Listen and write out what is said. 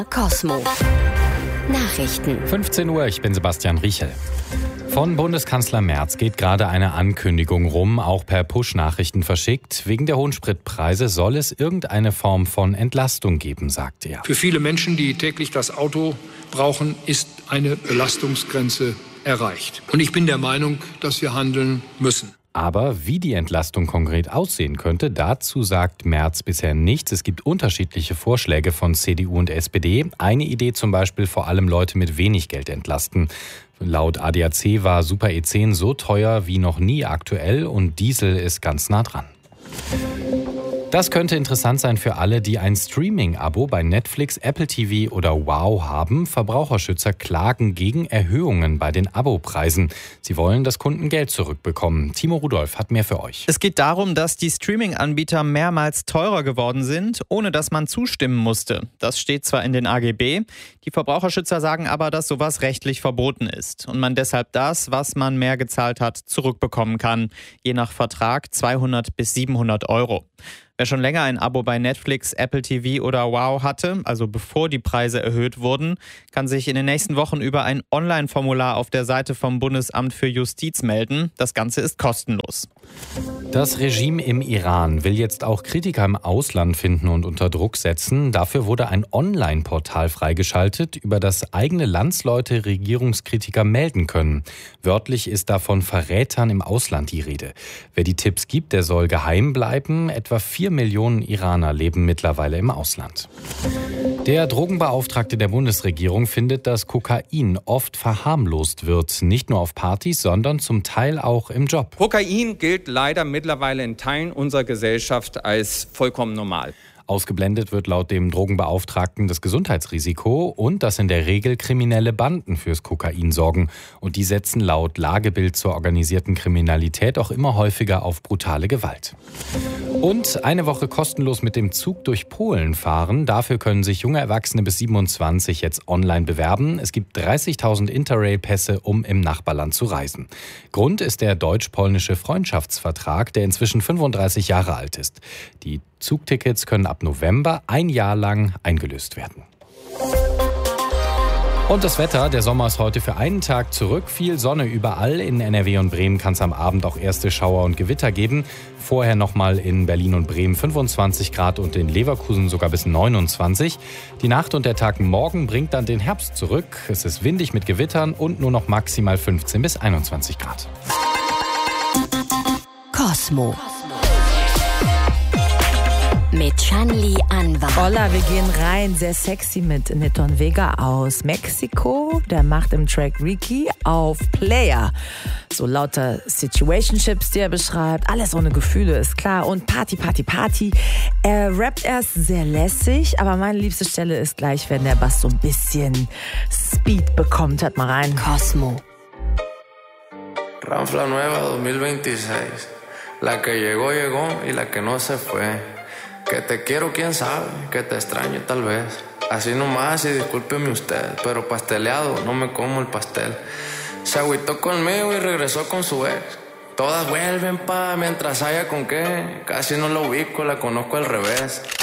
Cosmo. Nachrichten. 15 Uhr, ich bin Sebastian Riechel. Von Bundeskanzler Merz geht gerade eine Ankündigung rum, auch per Push-Nachrichten verschickt. Wegen der hohen Spritpreise soll es irgendeine Form von Entlastung geben, sagt er. Für viele Menschen, die täglich das Auto brauchen, ist eine Belastungsgrenze erreicht. Und ich bin der Meinung, dass wir handeln müssen. Aber wie die Entlastung konkret aussehen könnte, dazu sagt Merz bisher nichts. Es gibt unterschiedliche Vorschläge von CDU und SPD. Eine Idee zum Beispiel, vor allem Leute mit wenig Geld entlasten. Laut ADAC war Super E10 so teuer wie noch nie aktuell und Diesel ist ganz nah dran. Das könnte interessant sein für alle, die ein Streaming-Abo bei Netflix, Apple TV oder Wow haben. Verbraucherschützer klagen gegen Erhöhungen bei den Abopreisen. Sie wollen, dass Kunden Geld zurückbekommen. Timo Rudolph hat mehr für euch. Es geht darum, dass die Streaming-Anbieter mehrmals teurer geworden sind, ohne dass man zustimmen musste. Das steht zwar in den AGB, die Verbraucherschützer sagen aber, dass sowas rechtlich verboten ist und man deshalb das, was man mehr gezahlt hat, zurückbekommen kann. Je nach Vertrag 200 bis 700 Euro. Wer schon länger ein Abo bei Netflix, Apple TV oder Wow hatte, also bevor die Preise erhöht wurden, kann sich in den nächsten Wochen über ein Online-Formular auf der Seite vom Bundesamt für Justiz melden. Das Ganze ist kostenlos. Das Regime im Iran will jetzt auch Kritiker im Ausland finden und unter Druck setzen. Dafür wurde ein Online-Portal freigeschaltet, über das eigene Landsleute Regierungskritiker melden können. Wörtlich ist da von Verrätern im Ausland die Rede. Wer die Tipps gibt, der soll geheim bleiben. Etwa 4 Millionen Iraner leben mittlerweile im Ausland. Der Drogenbeauftragte der Bundesregierung findet, dass Kokain oft verharmlost wird. Nicht nur auf Partys, sondern zum Teil auch im Job. Kokain gilt leider mittlerweile in Teilen unserer Gesellschaft als vollkommen normal. Ausgeblendet wird laut dem Drogenbeauftragten das Gesundheitsrisiko und dass in der Regel kriminelle Banden fürs Kokain sorgen. Und die setzen laut Lagebild zur organisierten Kriminalität auch immer häufiger auf brutale Gewalt. Und eine Woche kostenlos mit dem Zug durch Polen fahren. Dafür können sich junge Erwachsene bis 27 jetzt online bewerben. Es gibt 30.000 Interrail-Pässe, um im Nachbarland zu reisen. Grund ist der deutsch-polnische Freundschaftsvertrag, der inzwischen 35 Jahre alt ist. Die Zugtickets können ab November ein Jahr lang eingelöst werden. Und das Wetter, der Sommer ist heute für einen Tag zurück. Viel Sonne überall. In NRW und Bremen kann es am Abend auch erste Schauer und Gewitter geben. Vorher nochmal in Berlin und Bremen 25 Grad und in Leverkusen sogar bis 29. Die Nacht und der Tag morgen bringt dann den Herbst zurück. Es ist windig mit Gewittern und nur noch maximal 15 bis 21 Grad. Cosmo. Mit Shanli Anwar. Hola, wir gehen rein, sehr sexy mit Neton Vega aus Mexiko. Der macht im Track Ricky auf Player. So lauter Situationships, die er beschreibt. Alles ohne Gefühle, ist klar. Und Party, Party, Party. Er rappt erst sehr lässig, aber meine liebste Stelle ist gleich, wenn der Bass so ein bisschen Speed bekommt. Hört mal rein. Cosmo. Ranfla Nueva 2026. La que llegó, llegó y la que no se fue. Que te quiero, quién sabe, que te extraño tal vez. Así nomás y discúlpeme usted, pero pasteleado, no me como el pastel. Se agüitó conmigo y regresó con su ex. Todas vuelven mientras haya con qué. Casi no la ubico, la conozco al revés.